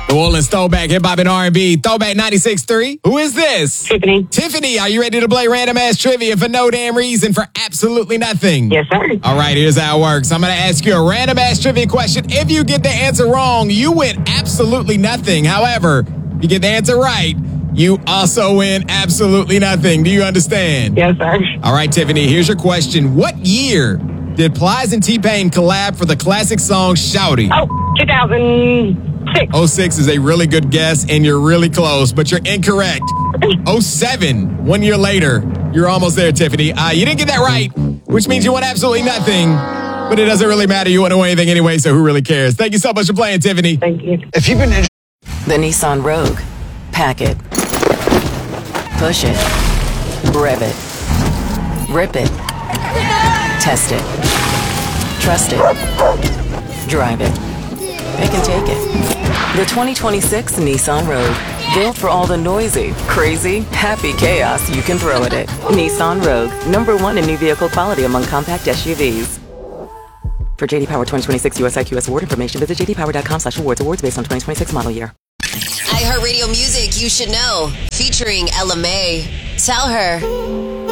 New Orleans Throwback, Hip Hop and R&B, Throwback 96.3. Who is this? Tiffany. Tiffany, are you ready to play random ass trivia for no damn reason for absolutely nothing? Yes, sir. All right, here's how it works. I'm going to ask you a random ass trivia question. If you get the answer wrong, you win absolutely nothing. However, if you get the answer right, you also win absolutely nothing. Do you understand? Yes, sir. All right, Tiffany, here's your question. What year did Plies and T-Pain collab for the classic song Shouty? 2006. 06 is a really good guess, and you're really close, but you're incorrect. 07, 1 year later. You're almost there, Tiffany. You didn't get that right, which means you won absolutely nothing, but it doesn't really matter. You wouldn't win anything anyway, so who really cares? Thank you so much for playing, Tiffany. Thank you. If you've been The Nissan Rogue. Pack it. Push it. Rev it. Rip it. Test it. Trust it. Drive it. Pick and take it. The 2026 Nissan Rogue. Built for all the noisy, crazy, happy chaos you can throw at it. Nissan Rogue. #1 in new vehicle quality among compact SUVs. For JD Power 2026 US IQS award information, visit jdpower.com/awards. Awards based on 2026 model year. iHeartRadio Music You Should Know, featuring Ella May. Tell her.